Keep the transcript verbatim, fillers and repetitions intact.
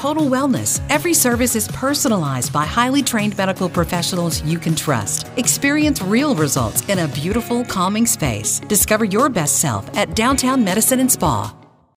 total wellness. Every service is personalized by highly trained medical professionals you can trust. Experience real results in a beautiful, calming space. Discover your best self at Downtown Medicine and Spa.